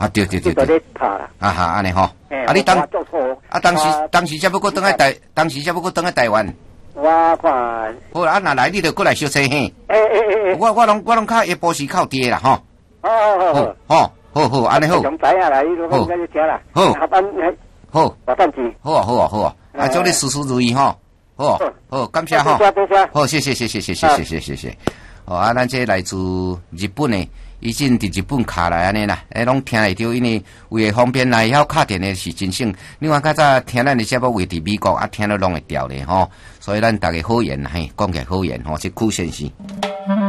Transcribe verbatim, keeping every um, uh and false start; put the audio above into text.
啊，对对对对， 就在拍啦。 啊哈，安尼吼。 啊， 你当啊当时当时才要过登来台，当时才要过登来台湾。 我看。 好啦，啊，若来你就过来小车嘿。 诶诶诶诶。 我我拢我拢靠下晡时靠爹啦吼。 好好好。 好好好，安尼好。 从知啊来，你都讲个吃啦。 好。 下班好。 下班去。 好啊好啊好啊，啊，祝你事事如意吼。好，好，感谢哈。好，谢谢谢谢谢谢谢谢谢谢。哦，啊，咱这来自日本的，以前伫日本卡来安尼啦，诶，拢听会到，因为为了方便来晓敲电的是真省。另外，较早听咱的节目为伫美国，啊，听了拢会调咧吼，所以咱大家好言嘿，讲起来好言吼，是苦先生。